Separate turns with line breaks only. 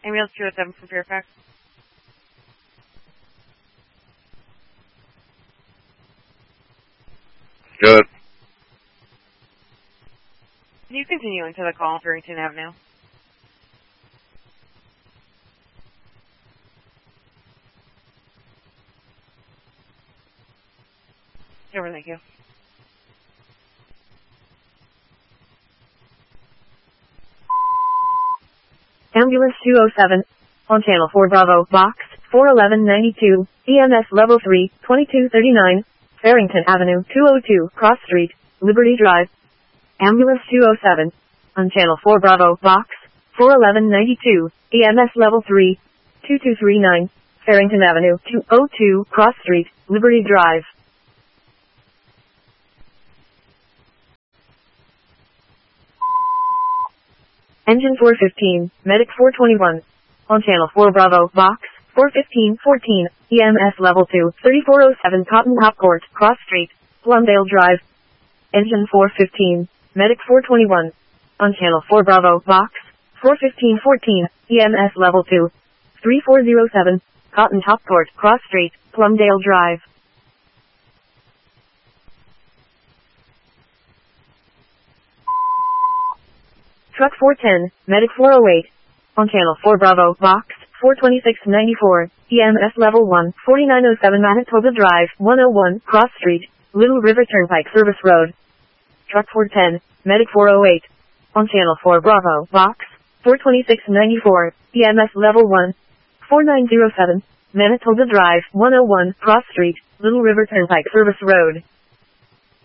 Ambulance 207 from Fairfax.
Good.
Can you continue into the call on Farrington Avenue? Over, thank you.
Ambulance 207, on Channel 4 Bravo, Box 41192, EMS Level 3, 2239, Farrington Avenue 202, Cross Street, Liberty Drive. Ambulance 207, on Channel 4 Bravo, Box 41192, EMS Level 3, 2239, Farrington Avenue 202, Cross Street, Liberty Drive. Engine 415, Medic 421. On Channel 4 Bravo, Box 41514, EMS Level 2, 3407 Cotton Top Court, Cross Street, Plumdale Drive. Engine 415, Medic 421. On Channel 4 Bravo, Box 41514, EMS Level 2, 3407 Cotton Top Court, Cross Street, Plumdale Drive. Truck 410, Medic 408. On Channel 4 Bravo, Box 42694, EMS Level 1, 4907 Manitoba Drive, 101, Cross Street, Little River Turnpike Service Road. Truck 410, Medic 408. On Channel 4 Bravo, Box 42694, EMS Level 1, 4907, Manitoba Drive, 101, Cross Street, Little River Turnpike Service Road.